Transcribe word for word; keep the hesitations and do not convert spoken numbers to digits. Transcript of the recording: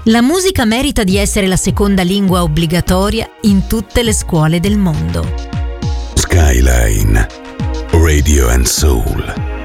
La musica merita di essere la seconda lingua obbligatoria in tutte le scuole del mondo. Skyline Radio and Soul.